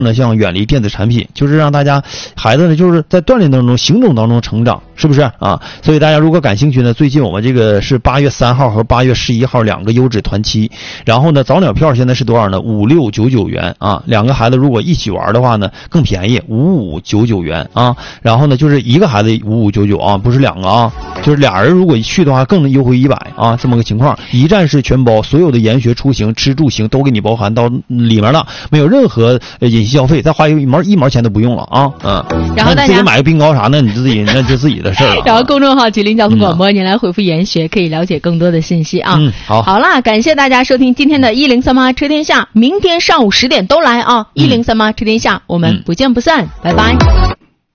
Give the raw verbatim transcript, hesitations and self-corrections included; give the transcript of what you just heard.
呢，像远离电子产品，就是让大家孩子呢就是在锻炼当中、行动当中成长，是不是啊？所以大家如果感兴趣呢，最近我们这个是八月三号和八月十一号两个优质团期，然后呢早鸟票现在是多少呢？五六九九元啊，两个孩子如果一起玩的话呢更便宜，五五九九元啊。然后呢就是一个孩子五五九九啊，不是两个啊，就是俩人如果去的话更能优惠一百啊，这么个情况，一站式全包，所有的研学、出行、吃住行都给你包含到里面了，没有任何呃隐息消费，再花一毛一毛钱都不用了啊，嗯。 然后大家自己买个冰糕啥的，你自己那就自己的事了。 然后公众号吉林交通广播，您来回复研学，可以了解更多的信息啊。 嗯，好， 好啦，感谢大家收听今天的一零三八车天下，明天上午十点都来啊，一零三八车天下，我们不见不散，拜拜。